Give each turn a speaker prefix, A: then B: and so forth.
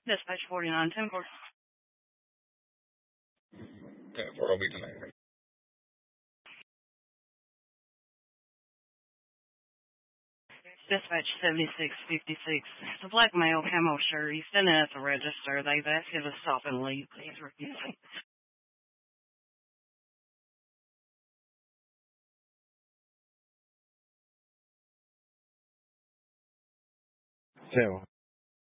A: Dispatch 49, 10 4.
B: 10-4 will be tonight.
A: Dispatch 7656. It's a black male camo shirt. He's standing at the register. They've asked him to stop and leave. He's refusing.
B: 10